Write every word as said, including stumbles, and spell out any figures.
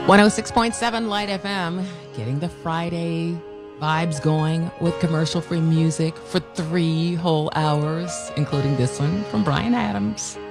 one oh six point seven Light F M, getting the Friday vibes going with commercial-free music for three whole hours, including this one from Bryan Adams.